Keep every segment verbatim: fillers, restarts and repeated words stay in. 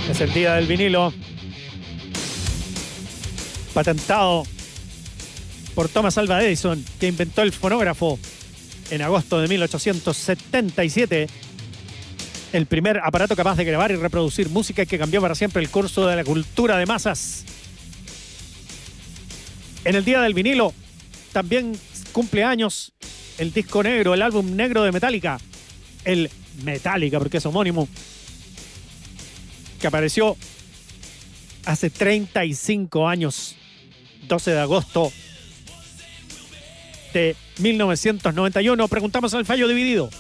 Es el día del vinilo, patentado por Thomas Alva Edison, que inventó el fonógrafo en agosto de mil ochocientos setenta y siete. El primer aparato capaz de grabar y reproducir música que cambió para siempre el curso de la cultura de masas. En el día del vinilo también cumple años el disco negro, el álbum negro de Metallica. El Metallica, porque es homónimo, que apareció hace treinta y cinco años, doce de agosto de mil novecientos noventa y uno. Preguntamos al fallo dividido: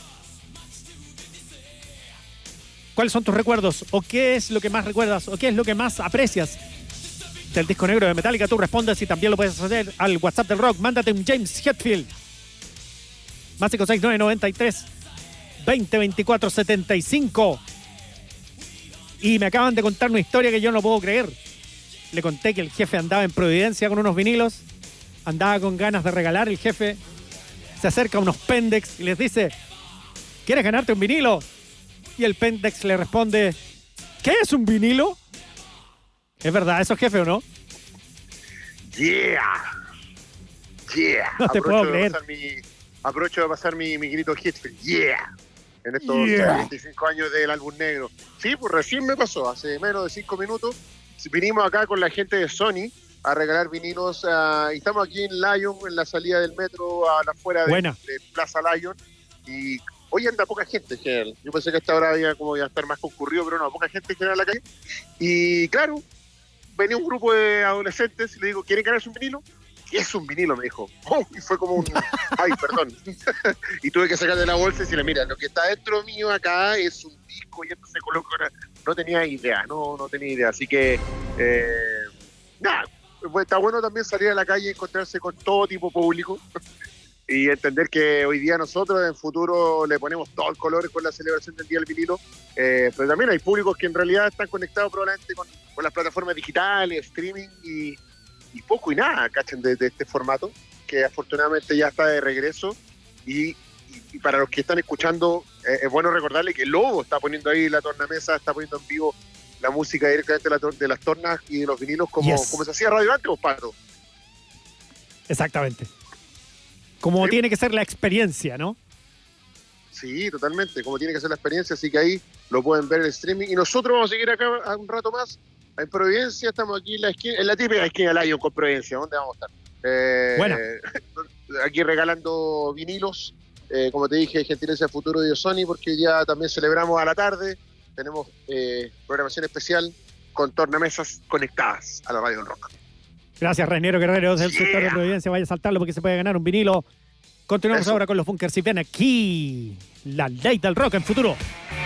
¿cuáles son tus recuerdos? ¿O qué es lo que más recuerdas? ¿O qué es lo que más aprecias del disco negro de Metallica? Tú respondes y también lo puedes hacer al WhatsApp del rock. Mándate un James Hetfield. Más cinco seis nueve noventa y tres veinte veinticuatro setenta y cinco. Y me acaban de contar una historia que yo no puedo creer. Le conté que el jefe andaba en Providencia con unos vinilos. Andaba con ganas de regalar. El jefe se acerca a unos Pendex y les dice: ¿quieres ganarte un vinilo? Y el Pendex le responde: ¿qué es un vinilo? ¿Es verdad eso, jefe, o no? Yeah. Yeah. No te aprovecho puedo de creer. pasar mi, aprovecho de pasar mi, mi grito Hitfield. Yeah. En estos Yeah. veinticinco años del álbum negro. Sí, pues recién me pasó, hace menos de cinco minutos. Vinimos acá con la gente de Sony a regalar vinilos. Uh, y estamos aquí en Lyon, en la salida del metro, a la afuera de, de Plaza Lyon. Y hoy anda poca gente en general. Yo pensé que a esta hora había como iba a estar más concurrido, pero no, poca gente en general en la calle. Y claro, venía un grupo de adolescentes y le digo: ¿quieren ganarse un vinilo? ¿Qué es un vinilo? Me dijo. Oh, y fue como un... Ay, perdón. Y tuve que sacar de la bolsa y decirle: mira, lo que está dentro mío acá es un disco y esto se coloca... No tenía idea, no, no tenía idea. Así que, eh, nada, pues está bueno también salir a la calle y encontrarse con todo tipo de público y entender que hoy día nosotros en futuro le ponemos todo el color con la celebración del Día del Vinilo, eh, pero también hay públicos que en realidad están conectados probablemente con, con las plataformas digitales, streaming y, y poco y nada, cachen, de, de este formato, que afortunadamente ya está de regreso. Y, y, y para los que están escuchando, eh, es bueno recordarle que Lobo está poniendo ahí la tornamesa, está poniendo en vivo la música directamente de, la tor- de las tornas y de los vinilos, como, Yes. como se hacía radio antes, Pato. Exactamente. Como Sí. tiene que ser la experiencia, ¿no? Sí, totalmente, como tiene que ser la experiencia, así que ahí lo pueden ver en el streaming. Y nosotros vamos a seguir acá un rato más en Providencia, estamos aquí en la esquina, en la típica esquina de Lyon con Providencia, ¿dónde vamos a estar? Eh, Buena. Aquí regalando vinilos, eh, como te dije, gentileza de Futuro de Sony, porque ya también celebramos a la tarde, tenemos eh, programación especial con tornamesas conectadas a la Radio del Rock. Gracias, Reinero Guerrero del Yeah. sector de Providencia. Vaya a saltarlo porque se puede ganar un vinilo. Continuamos Eso. ahora con los Bunkers y ven aquí la ley del rock en Futuro.